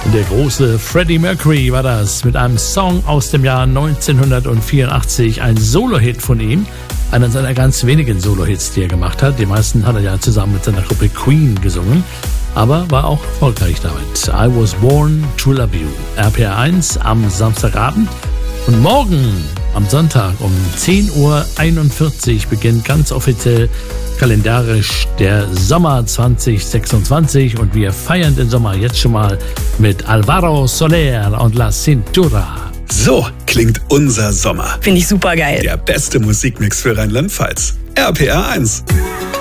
Der große Freddie Mercury war das mit einem Song aus dem Jahr 1984, ein Solo-Hit von ihm, einer seiner ganz wenigen Solo-Hits, die er gemacht hat. Die meisten hat er ja zusammen mit seiner Gruppe Queen gesungen, aber war auch erfolgreich damit. I Was Born to Love You, RPR1 am Samstagabend. Und morgen am Sonntag um 10.41 Uhr beginnt ganz offiziell kalendarisch der Sommer 2026 und wir feiern den Sommer jetzt schon mal mit Alvaro Soler und La Cintura. So klingt unser Sommer. Finde ich super geil. Der beste Musikmix für Rheinland-Pfalz. RPR1.